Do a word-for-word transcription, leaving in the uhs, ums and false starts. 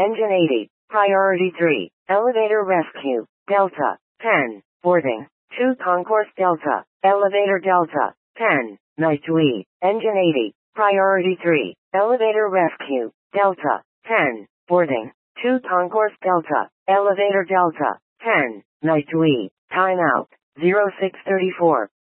Engine eighty. Priority three. Elevator rescue. Delta. ten. Boarding. two Concourse Delta. Elevator Delta. ten. Night we. Engine eighty. Priority three. Elevator rescue. Delta. ten. Boarding. two Concourse Delta. Elevator Delta. ten. Night we. Timeout. zero six thirty-four.